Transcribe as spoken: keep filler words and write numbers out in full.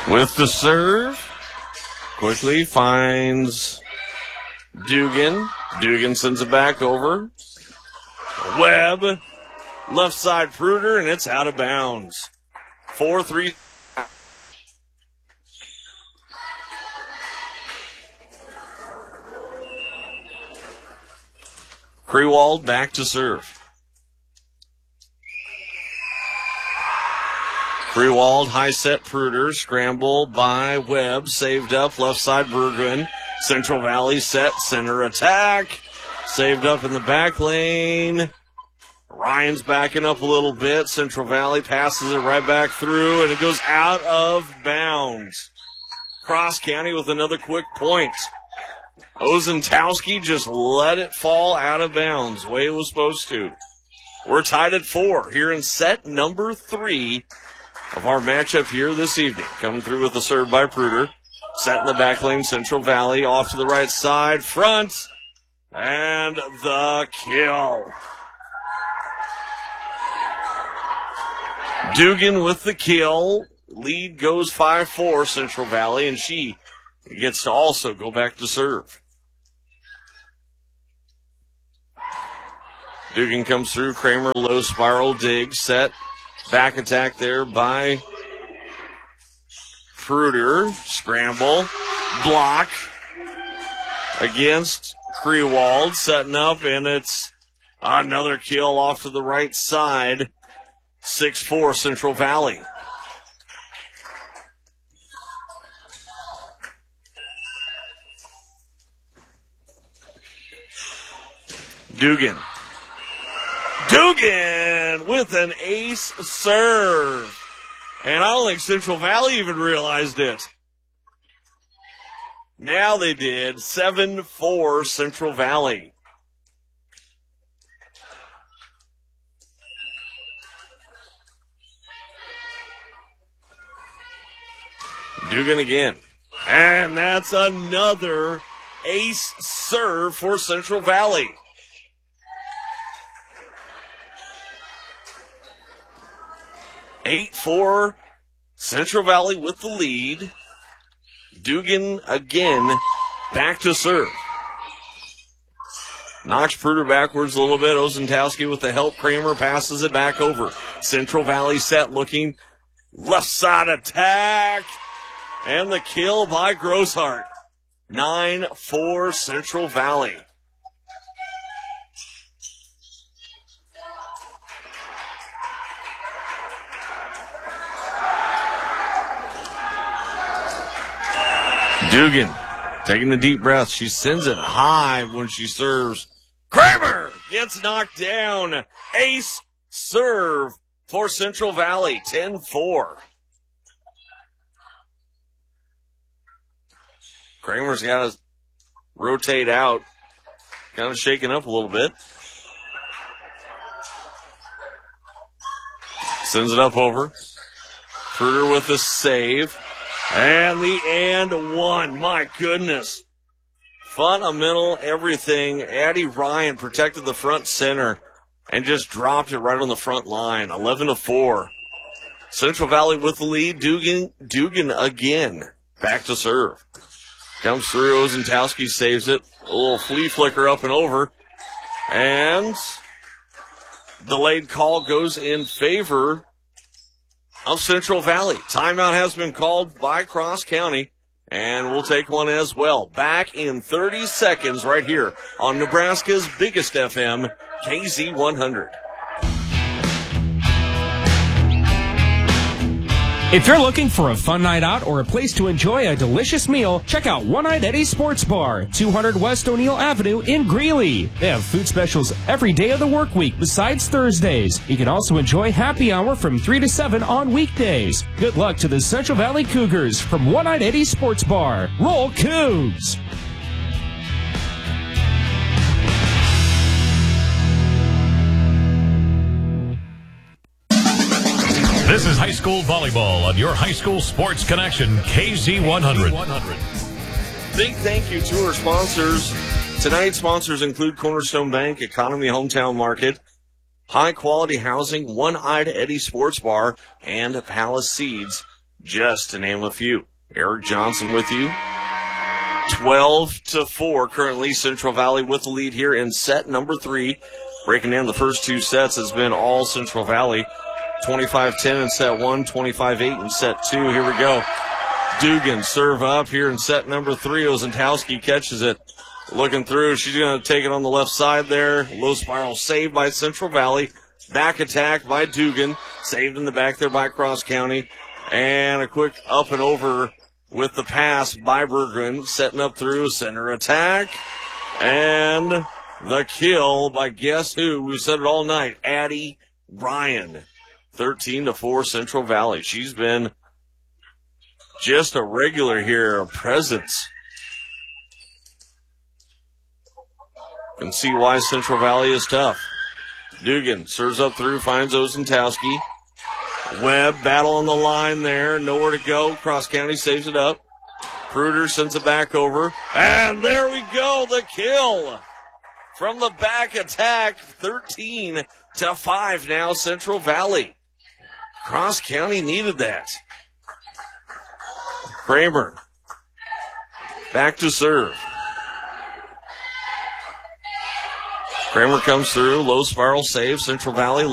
With the serve, quickly finds Dugan. Dugan sends it back over. Webb, left side Pruder, and it's out of bounds. four three. Krewald back to serve. Krewald, high set Pruder, scramble by Webb, saved up, left side Bergman. Central Valley set, center attack, saved up in the back lane. Ryan's backing up a little bit. Central Valley passes it right back through, and it goes out of bounds. Cross County with another quick point. Ozentowski just let it fall out of bounds, the way it was supposed to. We're tied at four here in set number three of our matchup here this evening. Coming through with the serve by Pruder. Set in the back lane, Central Valley off to the right side, front, and the kill. Dugan with the kill. Lead goes five four, Central Valley, and she gets to also go back to serve. Dugan comes through. Kramer, low spiral dig, set. Back attack there by Pruder. Scramble. Block against Krewald. Setting up, and it's another kill off to the right side. six four, Central Valley. Dugan. Dugan with an ace serve. And I don't think Central Valley even realized it. Now they did. seven four Central Valley. Dugan again. And that's another ace serve for Central Valley. eight four, Central Valley with the lead. Dugan again back to serve. Knocks Pruder backwards a little bit. Ozentowski with the help. Kramer passes it back over. Central Valley set, looking left side attack. And the kill by Grosshart. nine four Central Valley. Dugan taking a deep breath. She sends it high when she serves. Kramer gets knocked down. Ace serve for Central Valley. ten four. Kramer's got to rotate out. Kind of shaking up a little bit. Sends it up over. Pruder with a save. And the and one. My goodness. Fundamental everything. Addie Ryan protected the front center and just dropped it right on the front line. eleven to four. Central Valley with the lead. Dugan, Dugan again. Back to serve. Comes through. Ozentowski saves it. A little flea flicker up and over. And delayed call goes in favor of Central Valley. Timeout has been called by Cross County, and we'll take one as well. Back in thirty seconds right here on Nebraska's biggest F M, K Z one hundred. If you're looking for a fun night out or a place to enjoy a delicious meal, check out One-Eyed Eddie's Sports Bar, two hundred West O'Neill Avenue in Greeley. They have food specials every day of the work week besides Thursdays. You can also enjoy happy hour from three to seven on weekdays. Good luck to the Central Valley Cougars from One-Eyed Eddie's Sports Bar. Roll Cougs! This is high school volleyball on your high school sports connection, K Z one hundred. Big thank you to our sponsors. Tonight's sponsors include Cornerstone Bank, Economy Hometown Market, High Quality Housing, One-Eyed Eddie Sports Bar, and Palace Seeds. just to name a few. Eric Johnson with you. twelve to four, currently Central Valley with the lead here in set number three. Breaking down the first two sets has been all Central Valley. twenty-five ten in set one, twenty-five eight in set two. Here we go. Dugan serve up here in set number three. Ozentowski catches it. Looking through. She's going to take it on the left side there. Low spiral saved by Central Valley. Back attack by Dugan. Saved in the back there by Cross County. And a quick up and over with the pass by Berggren. Setting up through center attack. And the kill by guess who? We said it all night. Addie Ryan. thirteen to four Central Valley. She's been just a regular here, a presence. You can see why Central Valley is tough. Dugan serves up through, finds Ozentowski. Webb, battle on the line there, nowhere to go. Cross County saves it up. Pruder sends it back over. And there we go, the kill from the back attack. thirteen to five now, Central Valley. Cross County needed that. Kramer back to serve. Kramer comes through, low spiral save, Central Valley